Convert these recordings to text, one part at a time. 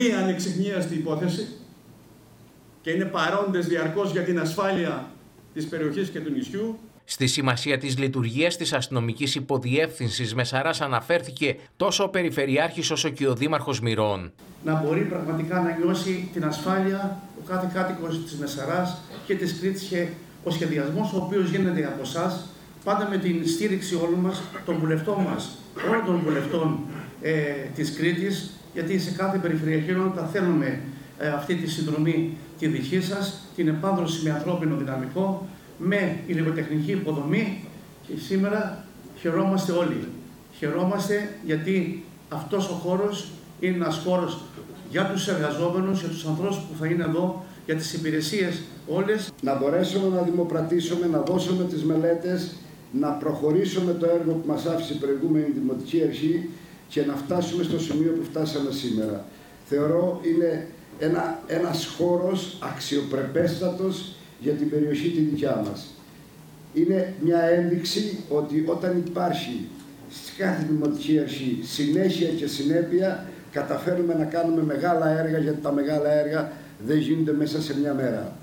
Είναι ανεξιχνίαστη υπόθεση και είναι παρόντες διαρκώς για την ασφάλεια της περιοχής και του νησιού. Στη σημασία της λειτουργίας της αστυνομικής υποδιεύθυνσης Μεσαράς αναφέρθηκε τόσο ο Περιφερειάρχης όσο και ο Δήμαρχος Μηρών. Να μπορεί πραγματικά να νιώσει την ασφάλεια ο κάθε κάτοικος της Μεσαράς και της Κρήτης, και ο σχεδιασμός ο οποίος γίνεται από εσάς, πάντα με την στήριξη όλων μας, των βουλευτών μας, όλων των βουλευτών της Κρήτης, γιατί σε κάθε περιφερειακή ενότητα θέλουμε αυτή τη συνδρομή τη δική σας, την επάνδρωση με ανθρώπινο δυναμικό, με υλικοτεχνική υποδομή, και σήμερα χαιρόμαστε όλοι. Χαιρόμαστε γιατί αυτός ο χώρος είναι ένας χώρος για τους εργαζόμενους, για τους ανθρώπους που θα είναι εδώ, για τις υπηρεσίες όλες. Να μπορέσουμε να δημοπρατήσουμε, να δώσουμε τις μελέτες, να προχωρήσουμε το έργο που μας άφησε η προηγούμενη Δημοτική Αρχή και να φτάσουμε στο σημείο που φτάσαμε σήμερα. Θεωρώ είναι ένας χώρος αξιοπρεπέστατος για την περιοχή τη δικιά μας. Είναι μια ένδειξη ότι όταν υπάρχει στη κάθε Δημοτική Αρχή συνέχεια και συνέπεια, καταφέρουμε να κάνουμε μεγάλα έργα, γιατί τα μεγάλα έργα δεν γίνονται μέσα σε μια μέρα.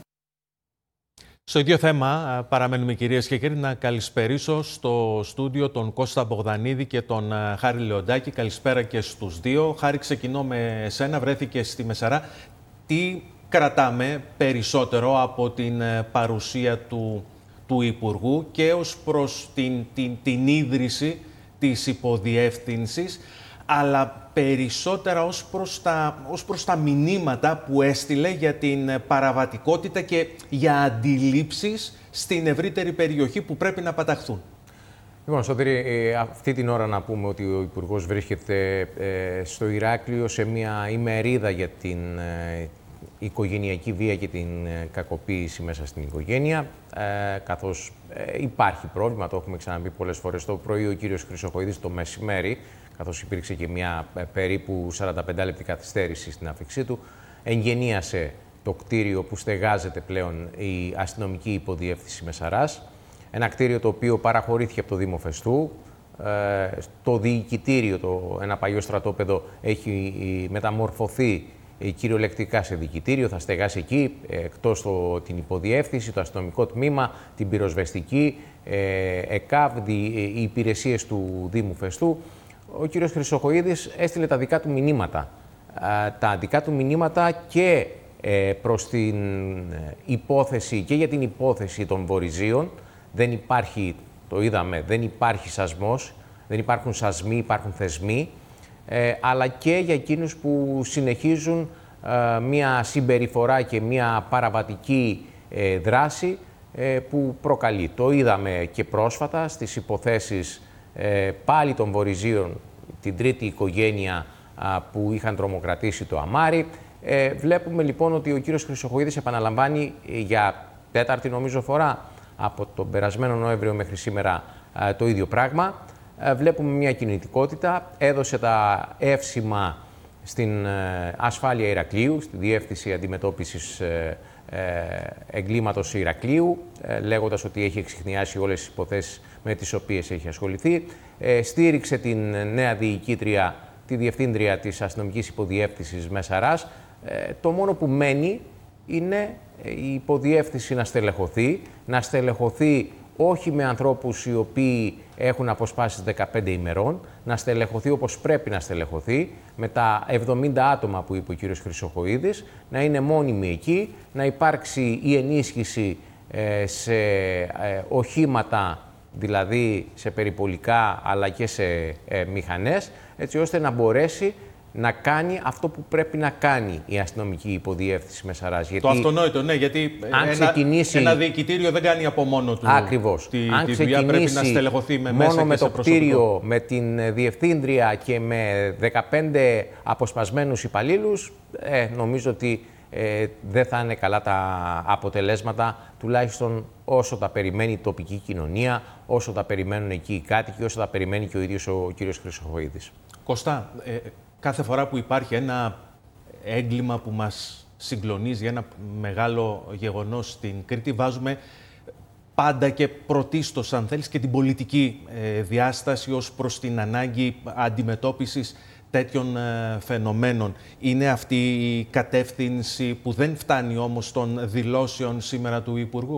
Στο ίδιο θέμα παραμένουμε, κυρίες και κύριοι, να καλησπερίσω στο στούντιο τον Κώστα Μπογδανίδη και τον Χάρη Λεοντάκη. Καλησπέρα και στους δύο. Χάρη, ξεκινώ με σένα. Βρέθηκε στη Μεσαρά. Τι κρατάμε περισσότερο από την παρουσία του Υπουργού και ως προς την ίδρυση της υποδιεύθυνσης, αλλά περισσότερα ως προς τα μηνύματα που έστειλε για την παραβατικότητα και για αντιλήψεις στην ευρύτερη περιοχή που πρέπει να παταχθούν? Λοιπόν, Σωτήρη, αυτή την ώρα να πούμε ότι ο Υπουργός βρίσκεται στο Ηράκλειο σε μια ημερίδα για την οικογενειακή βία και την κακοποίηση μέσα στην οικογένεια, καθώς υπάρχει πρόβλημα, το έχουμε ξαναπεί πολλές φορές. Το πρωί ο κύριος Χρυσοχοΐδης, το μεσημέρι, καθώς υπήρξε και μια περίπου 45 λεπτή καθυστέρηση στην άφηξή του, εγγενίασε το κτίριο που στεγάζεται πλέον η αστυνομική υποδιεύθυνση Μεσαράς. Ένα κτίριο το οποίο παραχωρήθηκε από το Δήμο Φεστού. Το διοικητήριο, ένα παλιό στρατόπεδο, έχει μεταμορφωθεί κυριολεκτικά σε διοικητήριο. Θα στεγάσει εκεί, εκτός την υποδιεύθυνση, το αστυνομικό τμήμα, την πυροσβεστική, ΕΚΑΒ, οι υπηρεσίες του Δήμου Φεστού. Ο κύριος Χρυσοχοΐδης έστειλε τα δικά του μηνύματα. Τα δικά του μηνύματα και προς την υπόθεση και για την υπόθεση των Βορειζίων. Δεν υπάρχει, το είδαμε, δεν υπάρχει σασμός, δεν υπάρχουν σασμοί, υπάρχουν θεσμοί, αλλά και για εκείνους που συνεχίζουν μια συμπεριφορά και μια παραβατική δράση που προκαλεί. Το είδαμε και πρόσφατα στις υποθέσεις πάλι των Βορειζίων, την τρίτη οικογένεια που είχαν τρομοκρατήσει το Αμάρι. Βλέπουμε λοιπόν ότι ο κύριος Χρυσοχοΐδης επαναλαμβάνει για τέταρτη νομίζω φορά από τον περασμένο Νοέμβριο μέχρι σήμερα το ίδιο πράγμα. Βλέπουμε μια κινητικότητα, έδωσε τα εύσημα στην ασφάλεια Ηρακλείου, στη Διεύθυνση Αντιμετώπισης Εγκλήματος Ηρακλείου, λέγοντας ότι έχει εξιχνιάσει όλες τις υποθέσεις με τις οποίες έχει ασχοληθεί. Στήριξε την νέα διοικήτρια, τη διευθύντρια της αστυνομικής υποδιεύθυνσης Μεσαράς. Το μόνο που μένει είναι η υποδιεύθυνση να στελεχωθεί όχι με ανθρώπους οι οποίοι έχουν αποσπάσεις 15 ημερών, να στελεχωθεί όπως πρέπει να στελεχωθεί, με τα 70 άτομα που είπε ο κύριος Χρυσοχοΐδης, να είναι μόνιμοι εκεί, να υπάρξει η ενίσχυση σε οχήματα, δηλαδή σε περιπολικά αλλά και σε μηχανές, έτσι ώστε να μπορέσει να κάνει αυτό που πρέπει να κάνει η αστυνομική υποδιεύθυνση Μεσαράς. Το αυτονόητο, ναι, γιατί ένα διοικητήριο δεν κάνει από μόνο του. Ακριβώς. Τη δουλειά πρέπει να στελεχωθεί με μέσα μόνο και με σε το κτίριο, με την διευθύντρια και με 15 αποσπασμένους υπαλλήλους, νομίζω ότι δεν θα είναι καλά τα αποτελέσματα, τουλάχιστον όσο τα περιμένει η τοπική κοινωνία, όσο τα περιμένουν εκεί οι κάτοικοι, όσο τα περιμένει και ο ίδιος ο κύριος Χρυσοχοΐδης. Κωστά, κάθε φορά που υπάρχει ένα έγκλημα που μας συγκλονίζει, ένα μεγάλο γεγονός στην Κρήτη, βάζουμε πάντα και πρωτίστως, αν θέλεις, και την πολιτική διάσταση ως προς την ανάγκη αντιμετώπισης τέτοιων φαινομένων. Είναι αυτή η κατεύθυνση που δεν φτάνει όμως των δηλώσεων σήμερα του Υπουργού?